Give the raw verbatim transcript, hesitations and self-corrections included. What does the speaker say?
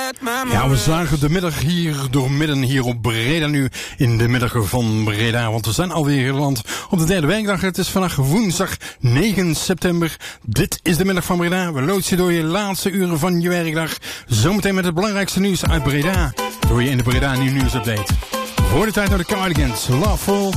Ja, we zagen de middag hier door midden hier op Breda nu. In de middag van Breda, want we zijn alweer geland op de derde werkdag. Het is vandaag woensdag negen september. Dit is de middag van Breda. We loodsen door je laatste uren van je werkdag. Zometeen met het belangrijkste nieuws uit Breda. Door je in de Breda Nieuw Nieuws Update. Voor de tijd naar de Cardigans. Loveful.